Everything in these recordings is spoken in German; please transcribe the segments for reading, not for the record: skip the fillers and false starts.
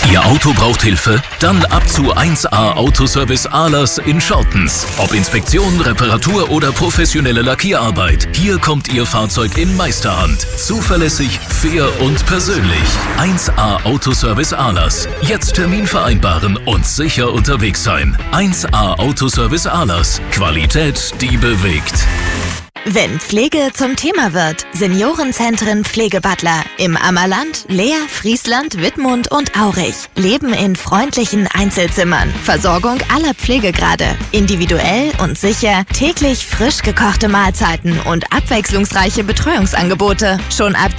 Ihr Auto braucht Hilfe? Dann ab zu 1A Autoservice Ahlers in Schortens. Ob Inspektion, Reparatur oder professionelle Lackierarbeit, hier kommt Ihr Fahrzeug in Meisterhand. Zuverlässig, fair und persönlich. 1A Autoservice Ahlers. Jetzt Termin vereinbaren und sicher unterwegs sein. 1A Autoservice Ahlers. Qualität, die bewegt. Wenn Pflege zum Thema wird, Seniorenzentren Pflegebutler im Ammerland, Leer, Friesland, Wittmund und Aurich. Leben in freundlichen Einzelzimmern. Versorgung aller Pflegegrade. Individuell und sicher. Täglich frisch gekochte Mahlzeiten und abwechslungsreiche Betreuungsangebote. Schon ab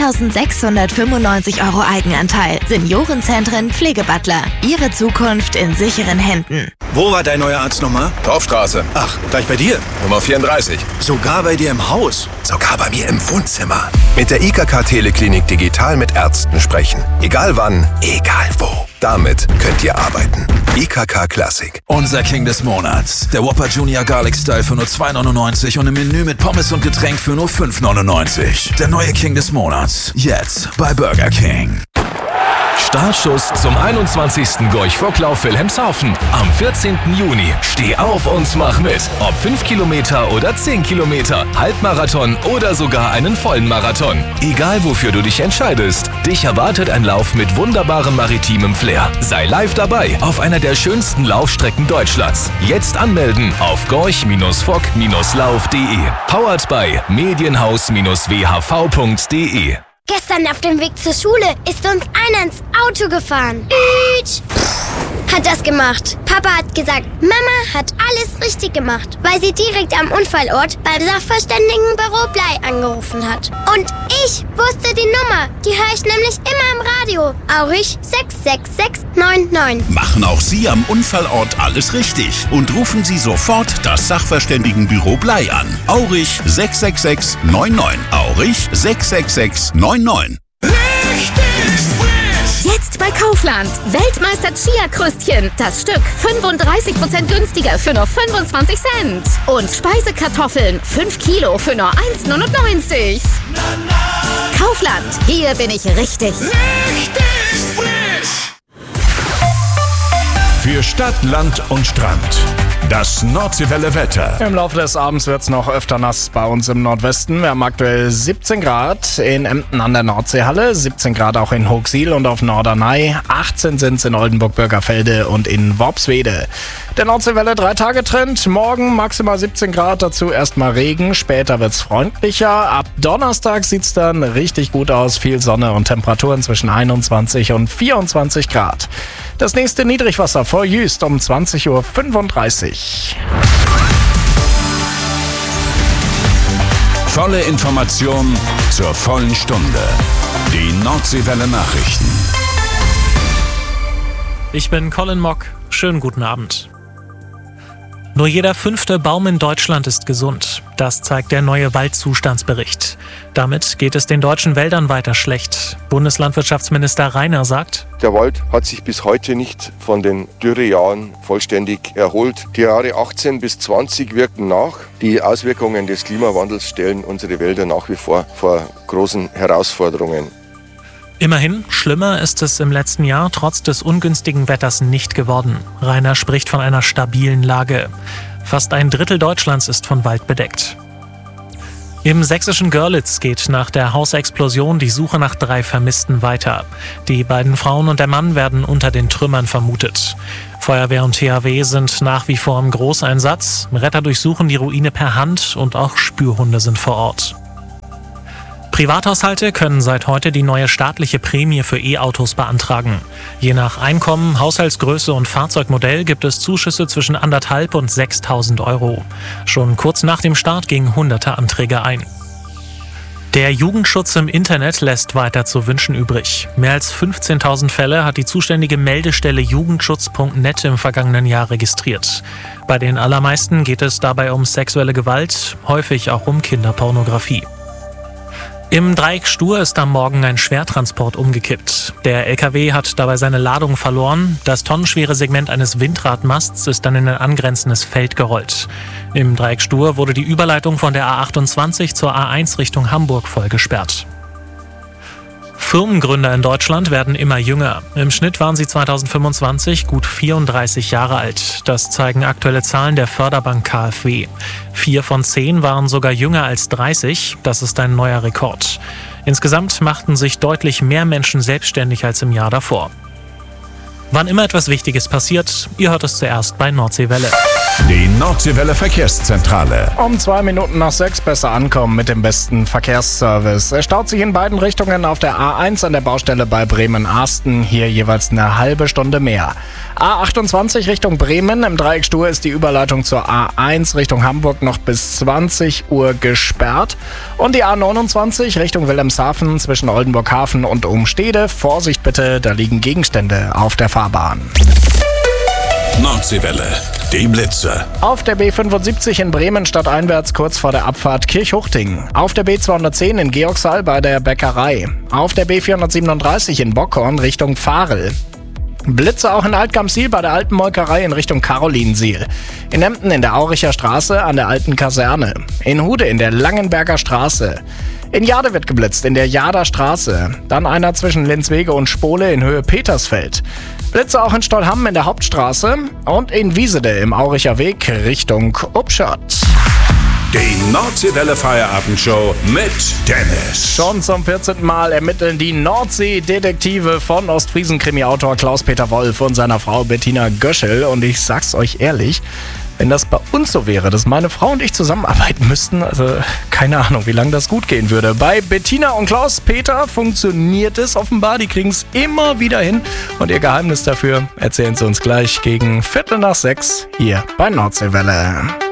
2.695 € Eigenanteil. Seniorenzentren Pflegebutler. Ihre Zukunft in sicheren Händen. Wo war dein neuer Arzt nochmal? Torfstraße. Ach, gleich bei dir? Nummer 34. Sogar bei dir im Haus? Sogar bei mir im Wohnzimmer. Mit der IKK Teleklinik digital mit Ärzten sprechen. Egal wann, egal wo. Damit könnt ihr arbeiten. IKK Classic. Unser King des Monats. Der Whopper Junior Garlic Style für nur 2,99 € und im Menü mit Pommes und Getränk für nur 5,99 €. Der neue King des Monats. Jetzt bei Burger King. Startschuss zum 21. Gorch-Fock-Lauf Wilhelmshaven. Am 14. Juni. Steh auf und mach mit. Ob 5 Kilometer oder 10 Kilometer, Halbmarathon oder sogar einen vollen Marathon. Egal wofür du dich entscheidest, dich erwartet ein Lauf mit wunderbarem maritimem Flair. Sei live dabei auf einer der schönsten Laufstrecken Deutschlands. Jetzt anmelden auf gorch-fock-lauf.de. Powered by medienhaus-whv.de. Gestern auf dem Weg zur Schule ist uns einer ins Auto gefahren. Hat das gemacht. Papa hat gesagt, Mama hat alles richtig gemacht, weil sie direkt am Unfallort beim Sachverständigenbüro Blei angerufen hat. Und ich wusste die Nummer. Die höre ich nämlich immer im Radio. Aurich 66699. Machen auch Sie am Unfallort alles richtig und rufen Sie sofort das Sachverständigenbüro Blei an. Aurich 66699. Aurich 66699. Jetzt bei Kaufland. Weltmeister Chia-Krüstchen. Das Stück 35% günstiger für nur 25 Cent. Und Speisekartoffeln 5 Kilo für nur 1,99 €. Kaufland. Hier bin ich richtig. Für Stadt, Land und Strand. Das Nordseewelle Wetter. Im Laufe des Abends wird es noch öfter nass bei uns im Nordwesten. Wir haben aktuell 17 Grad in Emden an der Nordseehalle, 17 Grad auch in Hochsiel und auf Norderney, 18 sind es in Oldenburg-Bürgerfelde und in Worpswede. Der Nordseewelle 3-Tage-Trend, morgen maximal 17 Grad, dazu erstmal Regen, später wird es freundlicher. Ab Donnerstag sieht es dann richtig gut aus, viel Sonne und Temperaturen zwischen 21 und 24 Grad. Das nächste Niedrigwasser vor Jüst um 20:35 Uhr. Volle Information zur vollen Stunde. Die Nordseewelle Nachrichten. Ich bin Colin Mock. Schönen guten Abend. Nur jeder 5. Baum in Deutschland ist gesund. Das zeigt der neue Waldzustandsbericht. Damit geht es den deutschen Wäldern weiter schlecht. Bundeslandwirtschaftsminister Rainer sagt: Der Wald hat sich bis heute nicht von den Dürrejahren vollständig erholt. Die Jahre 18 bis 20 wirken nach. Die Auswirkungen des Klimawandels stellen unsere Wälder nach wie vor großen Herausforderungen. Immerhin, schlimmer ist es im letzten Jahr trotz des ungünstigen Wetters nicht geworden. Rainer spricht von einer stabilen Lage. Fast ein Drittel Deutschlands ist von Wald bedeckt. Im sächsischen Görlitz geht nach der Hausexplosion die Suche nach 3 Vermissten weiter. Die beiden Frauen und der Mann werden unter den Trümmern vermutet. Feuerwehr und THW sind nach wie vor im Großeinsatz. Retter durchsuchen die Ruine per Hand und auch Spürhunde sind vor Ort. Privathaushalte können seit heute die neue staatliche Prämie für E-Autos beantragen. Je nach Einkommen, Haushaltsgröße und Fahrzeugmodell gibt es Zuschüsse zwischen 1.500 und 6.000 €. Schon kurz nach dem Start gingen hunderte Anträge ein. Der Jugendschutz im Internet lässt weiter zu wünschen übrig. Mehr als 15.000 Fälle hat die zuständige Meldestelle jugendschutz.net im vergangenen Jahr registriert. Bei den allermeisten geht es dabei um sexuelle Gewalt, häufig auch um Kinderpornografie. Im Dreieck Stur ist am Morgen ein Schwertransport umgekippt. Der LKW hat dabei seine Ladung verloren. Das tonnenschwere Segment eines Windradmasts ist dann in ein angrenzendes Feld gerollt. Im Dreieck Stur wurde die Überleitung von der A28 zur A1 Richtung Hamburg voll gesperrt. Firmengründer in Deutschland werden immer jünger. Im Schnitt waren sie 2025 gut 34 Jahre alt. Das zeigen aktuelle Zahlen der Förderbank KfW. 4 von 10 waren sogar jünger als 30. Das ist ein neuer Rekord. Insgesamt machten sich deutlich mehr Menschen selbstständig als im Jahr davor. Wann immer etwas Wichtiges passiert, ihr hört es zuerst bei Nordseewelle. Die Nordseewelle Verkehrszentrale. Um 2 Minuten nach 6 besser ankommen mit dem besten Verkehrsservice. Es staut sich in beiden Richtungen auf der A1 an der Baustelle bei Bremen-Arsten. Hier jeweils eine halbe Stunde mehr. A28 Richtung Bremen. Im Dreieck Stur ist die Überleitung zur A1 Richtung Hamburg noch bis 20 Uhr gesperrt. Und die A29 Richtung Wilhelmshaven zwischen Oldenburg-Hafen und Umstede. Vorsicht bitte, da liegen Gegenstände auf der Fahrbahn. Nordseewelle, die Blitze. Auf der B75 in Bremen stadteinwärts kurz vor der Abfahrt Kirchhuchting. Auf der B210 in Georgshall bei der Bäckerei. Auf der B437 in Bockhorn Richtung Fahrl. Blitze auch in Altgamsiel bei der alten Molkerei in Richtung Karolinsiel. In Emden in der Auricher Straße an der alten Kaserne. In Hude in der Langenberger Straße. In Jade wird geblitzt, in der Jader Straße. Dann einer zwischen Linzwege und Spole in Höhe Petersfeld. Blitze auch in Stollhamm in der Hauptstraße und in Wiesede im Auricher Weg Richtung Upschott. Die Nordseewelle Feierabendshow mit Dennis. Schon zum 14. Mal ermitteln die Nordsee-Detektive von Ostfriesen-Krimi-Autor Klaus-Peter Wolf und seiner Frau Bettina Göschel. Und ich sag's euch ehrlich, wenn das bei uns so wäre, dass meine Frau und ich zusammenarbeiten müssten, also keine Ahnung, wie lange das gut gehen würde. Bei Bettina und Klaus-Peter funktioniert es offenbar, die kriegen es immer wieder hin. Und ihr Geheimnis dafür erzählen sie uns gleich gegen 5:45 hier bei Nordseewelle.